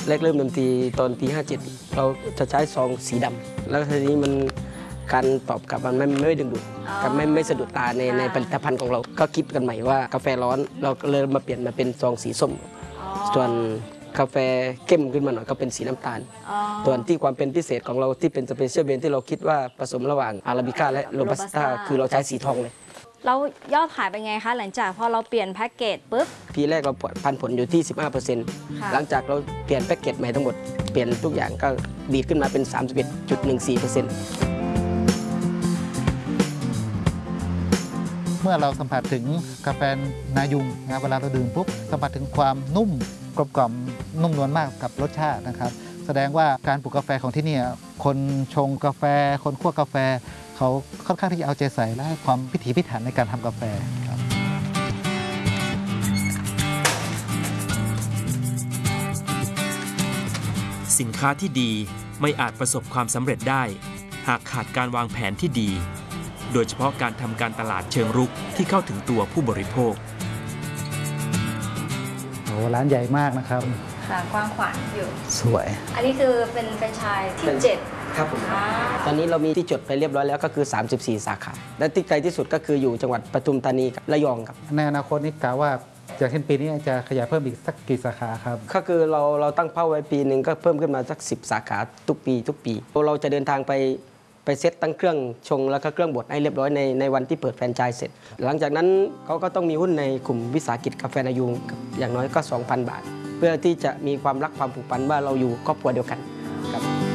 แรกเริ่มดนตรีตอนปี 57เราจะใช้ซองสีดำแล้วทีนี้มันการตอบกลับมันไม่ดึงดูดกับไม่สะดุดตาในผลิตภัณฑ์ของเราก็คิดกันใหม่ว่ากาแฟร้อนเราก็เลยมาเปลี่ยนมาเป็นซองสีส้มส่วนกาแฟเข้มขึ้นมาหน่อยก็เป็นสีน้ำตาลส่วนที่ความเป็นพิเศษของเราที่เป็นสเปเชียลเบนที่เราคิดว่าผสมระหว่างอาราบิก้าและโรบัสต้าคือเราใช้สีทองเลยแล้วยอดขายเป็นไงคะหลังจากพอเราเปลี่ยนแพ็กเกจปุ๊บปีแรกเราปันผลอยู่ที่ 15%หลังจากเราเปลี่ยนแพ็กเกจใหม่ทั้งหมดเปลี่ยนทุกอย่างก็ดีขึ้นมาเป็น 31.14% เมื่อเราสัมผัสถึงกาแฟนายุงนะเวลาเราดื่มปุ๊บสัมผัสถึงความนุ่มกลมกล่อมนุ่มนวลมากกับรสชาตินะครับแสดงว่าการปลูกกาแฟของที่นี่คนชงกาแฟคนคั่วกาแฟเขาค่อนข้างที่จะเอาใจใส่และให้ความพิถีพิถันในการทำกาแฟครับสินค้าที่ดีไม่อาจประสบความสำเร็จได้หากขาดการวางแผนที่ดีโดยเฉพาะการทำการตลาดเชิงรุกที่เข้าถึงตัวผู้บริโภคโอ้ร้านใหญ่มากนะครับค่ะกว้างขวางอยู่สวยอันนี้คือเป็นแฟรนไชส์ที่7 ครับผมตอนนี้เรามีที่จดไปเรียบร้อยแล้วก็คือ34 สาขาและที่ไกลที่สุดก็คืออยู่จังหวัดปทุมธานีกับระยองครับในอนาคตนี้กะว่าอย่างเช่นปีนี้จะขยายเพิ่มอีกสักกี่สาขาครับก็คือเราตั้งเป้าไว้ปีหนึ่งก็เพิ่มขึ้นมาสัก10 สาขาทุกปีเราจะเดินทางไปเซตตั้งเครื่องชงแล้วก็เครื่องบดให้เรียบร้อยในวันที่เปิดแฟรนไชส์เสร็จหลังจากนั้นเขาก็ต้องมีหุ้นในกลุ่มวิสาหกิจกาแฟนายูงอย่างน้อยก็ 2,000 บาทเพื่อที่จะมีความรักความผูกพันว่าเราอยู่ครอบครัวเดียวกัน